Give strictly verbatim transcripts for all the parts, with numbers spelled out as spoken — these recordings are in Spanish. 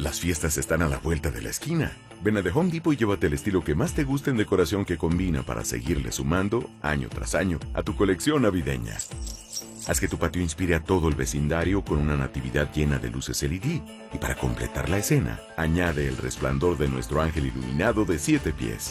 Las fiestas están a la vuelta de la esquina. Ven a The Home Depot y llévate el estilo que más te guste en decoración que combina para seguirle sumando, año tras año, a tu colección navideña. Haz que tu patio inspire a todo el vecindario con una natividad llena de luces L E D. Y para completar la escena, añade el resplandor de nuestro ángel iluminado de siete pies.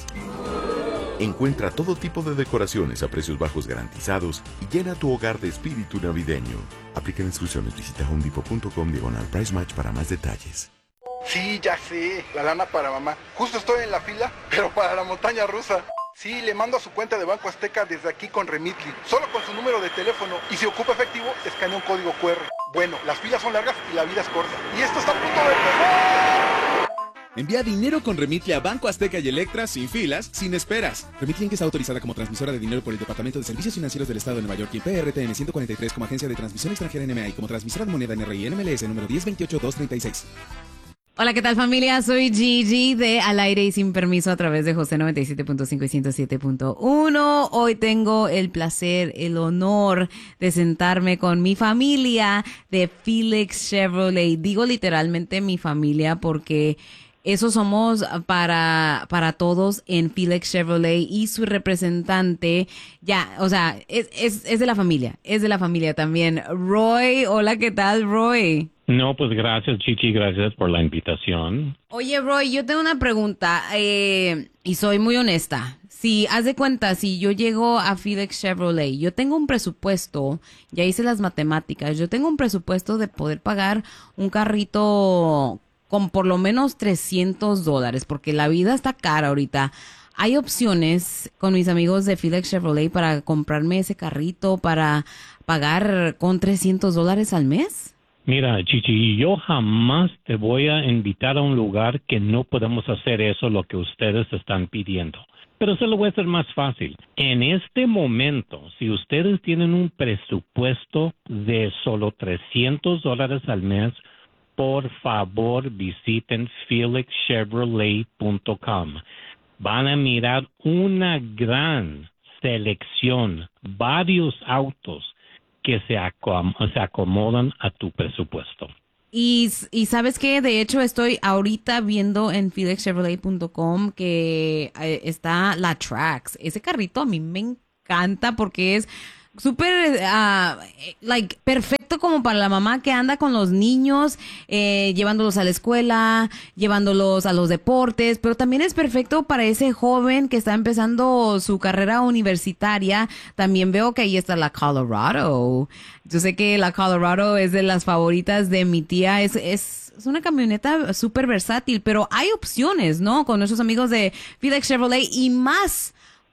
Encuentra todo tipo de decoraciones a precios bajos garantizados y llena tu hogar de espíritu navideño. Aplica instrucciones. Visita homedepot punto com diagonal price match para más detalles. Sí, ya sé, la lana para mamá. Justo estoy en la fila, pero para la montaña rusa. Sí, le mando a su cuenta de Banco Azteca desde aquí con Remitly, solo con su número de teléfono. Y si ocupa efectivo, escanea un código cu erre. Bueno, las filas son largas y la vida es corta. Y esto está a punto de empezar. Envía dinero con Remitly a Banco Azteca y Electra sin filas, sin esperas. Remitly Inc es autorizada como transmisora de dinero por el Departamento de Servicios Financieros del Estado de Nueva York y P R T N ciento cuarenta y tres como agencia de transmisión extranjera N M A y como transmisora de moneda N R I N M L S número diez veintiocho dos treinta y seis. Hola, ¿qué tal, familia? Soy Gigi de Al Aire y Sin Permiso a través de José noventa y siete punto cinco y ciento siete punto uno. Hoy tengo el placer, el honor de sentarme con mi familia de Felix Chevrolet. Digo literalmente mi familia porque eso somos para, para todos en Felix Chevrolet y su representante, ya, o sea, es, es, es de la familia, es de la familia también. Roy, hola, ¿qué tal, Roy? No, pues gracias, Chichi, gracias por la invitación. Oye, Roy, yo tengo una pregunta eh, y soy muy honesta. Si, haz de cuenta, si yo llego a Felix Chevrolet, yo tengo un presupuesto, ya hice las matemáticas, yo tengo un presupuesto de poder pagar un carrito con por lo menos trescientos dólares, porque la vida está cara ahorita. ¿Hay opciones con mis amigos de Felix Chevrolet para comprarme ese carrito, para pagar con trescientos dólares al mes? Mira, Chichi, yo jamás te voy a invitar a un lugar que no podemos hacer eso, lo que ustedes están pidiendo. Pero se lo voy a hacer más fácil. En este momento, si ustedes tienen un presupuesto de solo trescientos dólares al mes, por favor visiten felix chevrolet punto com. Van a mirar una gran selección, varios autos que se, acom- se acomodan a tu presupuesto. Y, y ¿sabes qué? De hecho, estoy ahorita viendo en felix chevrolet punto com que eh, está la Trax. Ese carrito a mí me encanta porque es súper, uh, like, perfecto como para la mamá que anda con los niños, eh, llevándolos a la escuela, llevándolos a los deportes, pero también es perfecto para ese joven que está empezando su carrera universitaria. También veo que ahí está la Colorado. Yo sé que la Colorado es de las favoritas de mi tía. Es, es, es una camioneta súper versátil, pero hay opciones, ¿no? Con nuestros amigos de Felix Chevrolet y más,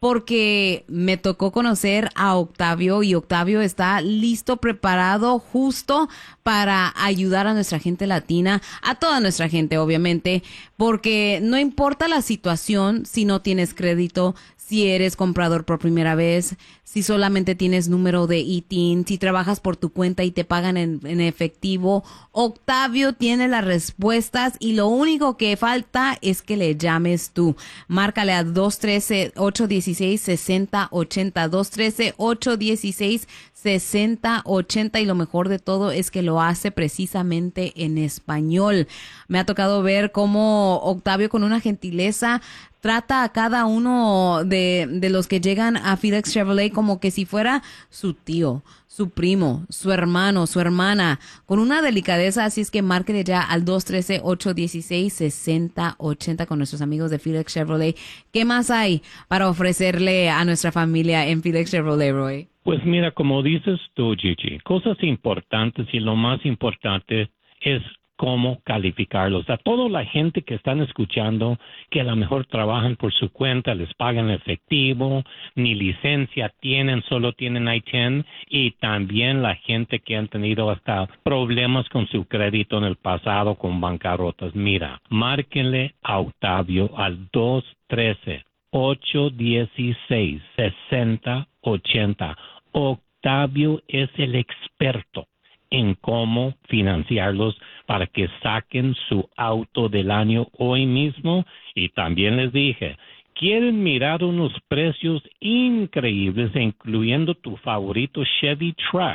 porque me tocó conocer a Octavio y Octavio está listo, preparado, justo para ayudar a nuestra gente latina, a toda nuestra gente, obviamente, porque no importa la situación, si no tienes crédito, si eres comprador por primera vez, si solamente tienes número de I T I N, si trabajas por tu cuenta y te pagan en, en efectivo, Octavio tiene las respuestas y lo único que falta es que le llames tú. Márcale a dos uno tres, ocho uno seis, seis cero ocho cero, dos uno tres, ocho uno seis, seis cero ocho cero y lo mejor de todo es que lo hace precisamente en español. Me ha tocado ver cómo Octavio con una gentileza trata a cada uno de, de los que llegan a Felix Chevrolet como que si fuera su tío, su primo, su hermano, su hermana, con una delicadeza. Así es que márquele ya al dos uno tres, ocho uno seis, seis cero ocho cero con nuestros amigos de Felix Chevrolet. ¿Qué más hay para ofrecerle a nuestra familia en Felix Chevrolet, Roy? Pues mira, como dices tú, Gigi, cosas importantes y lo más importante es cómo calificarlos. A toda la gente que están escuchando, que a lo mejor trabajan por su cuenta, les pagan efectivo, ni licencia tienen, solo tienen I diez, y también la gente que han tenido hasta problemas con su crédito en el pasado con bancarrotas. Mira, márquenle a Octavio al dos uno tres, ocho uno seis, seis cero ocho cero. Octavio es el experto en cómo financiarlos para que saquen su auto del año hoy mismo. Y también les dije, quieren mirar unos precios increíbles, incluyendo tu favorito Chevy Trax.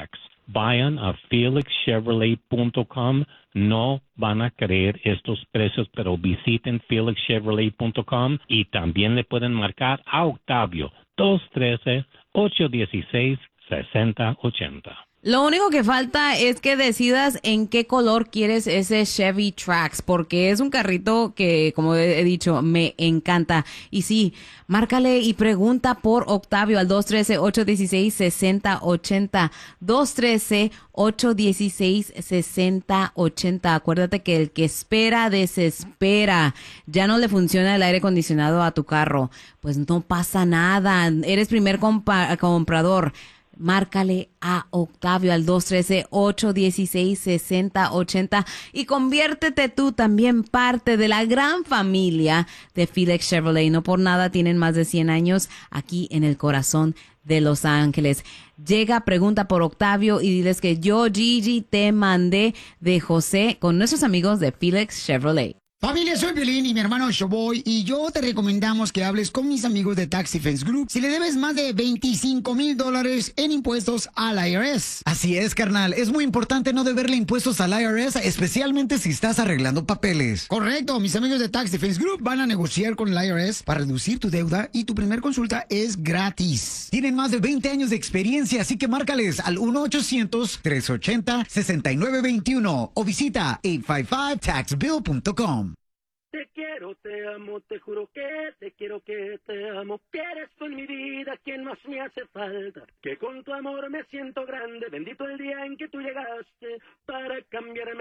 vayan a felix chevrolet punto com. No van a creer estos precios, pero visiten felix chevrolet punto com y también le pueden marcar a Octavio dos uno tres, ocho uno seis, seis cero ocho cero. Lo único que falta es que decidas en qué color quieres ese Chevy Trax, porque es un carrito que, como he dicho, me encanta. Y sí, márcale y pregunta por Octavio al dos uno tres, ocho uno seis, seis cero ocho cero. dos uno tres, ocho uno seis, seis cero ocho cero. Acuérdate que el que espera desespera. Ya no le funciona el aire acondicionado a tu carro. Pues no pasa nada. Eres primer compa- comprador. Márcale a Octavio al dos uno tres, ocho uno seis, seis cero ocho cero y conviértete tú también parte de la gran familia de Felix Chevrolet. No por nada tienen más de cien años aquí en el corazón de Los Ángeles. Llega, pregunta por Octavio y diles que yo, Gigi, te mandé de José con nuestros amigos de Felix Chevrolet. Familia, soy Piolín y mi hermano Showboy y yo te recomendamos que hables con mis amigos de Tax Defense Group si le debes más de veinticinco mil dólares en impuestos al I R S. Así es, carnal. Es muy importante no deberle impuestos al I R S, especialmente si estás arreglando papeles. Correcto. Mis amigos de Tax Defense Group van a negociar con el I R S para reducir tu deuda y tu primer consulta es gratis. Tienen más de veinte años de experiencia, así que márcales al uno ochocientos, tres ochenta, sesenta y nueve veintiuno o visita ocho cinco cinco tax bill punto com. Te quiero, te amo, te juro que te quiero, que te amo. Que eres tú en mi vida quien más me hace falta. Que con tu amor me siento grande. Bendito el día en que tú llegaste para cambiarme.